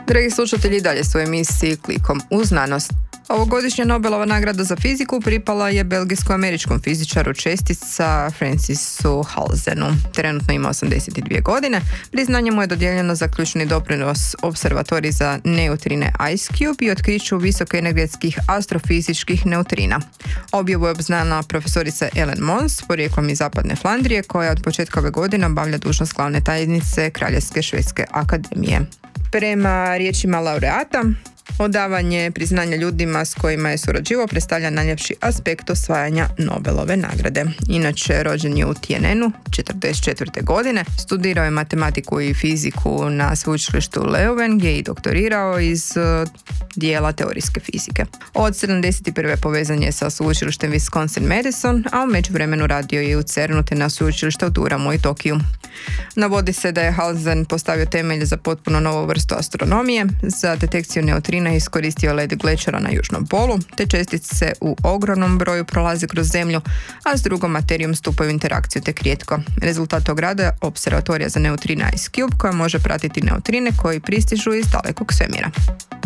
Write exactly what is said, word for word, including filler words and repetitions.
Dragi slušatelji, i dalje su u emisiji Klikom u znanost. Ovogodišnja Nobelova nagrada za fiziku pripala je belgijsko-američkom fizičaru čestica Francisu Halzenu. Trenutno ima osamdeset dvije godine. Priznanje mu je dodijeljeno za ključni doprinos observatoriji za neutrine IceCube i otkriću visokoenergetskih astrofizičkih neutrina. Objavu je obznala profesorica Ellen Mons, porijeklom iz zapadne Flandrije, koja od početka ove godine obavlja dužnost glavne tajnice Kraljevske švedske akademije. Prema riječima laureata, odavanje priznanja ljudima s kojima je surađivao predstavlja najljepši aspekt osvajanja Nobelove nagrade. Inače, rođen je u Tienenu četrdeset četvrte godine, studirao je matematiku i fiziku na sveučilištu Leuven, gdje je i doktorirao iz uh, dijela teorijske fizike. Od sedamdeset prve povezan je sa sveučilištem Wisconsin-Madison, a u međuvremenu radio je u CERNu te na sveučilištu u Duramu i Tokiju. Navodi se da je Halzen postavio temelj za potpuno novu vrstu astronomije. Za detekciju neutrina iskoristio led glečera na južnom polu, te čestice u ogromnom broju prolaze kroz zemlju, a s drugom materijom stupaju u interakciju tek rijetko. Rezultat tog rada je observatorija za neutrina IceCube, koja može pratiti neutrine koji pristižu iz dalekog svemira.